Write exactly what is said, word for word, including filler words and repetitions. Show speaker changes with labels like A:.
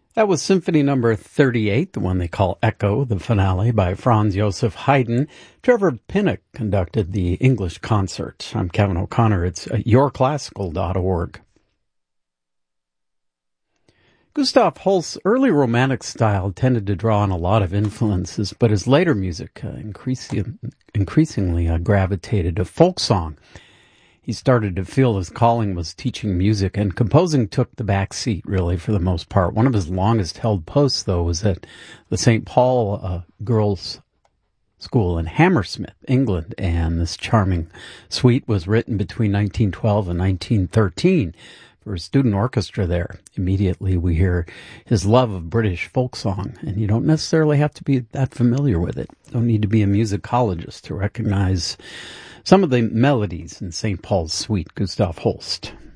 A: That was Symphony Number thirty-eight, the one they call Echo, the finale by Franz Joseph Haydn. Trevor Pinnock conducted the English concert. I'm Kevin O'Connor. It's at your classical dot org. Gustav Holst's early romantic style tended to draw on a lot of influences, but his later music uh, increasing, increasingly uh, gravitated to folk song. He started to feel his calling was teaching music, and composing took the back seat, really, for the most part. One of his longest-held posts, though, was at the Saint Paul uh, Girls' School in Hammersmith, England, and this charming suite was written between nineteen twelve and nineteen thirteen for a student orchestra there. Immediately, we hear his love of British folk song, and you don't necessarily have to be that familiar with it. Don't need to be a musicologist to recognize some of the melodies in Saint Paul's Suite, Gustav Holst.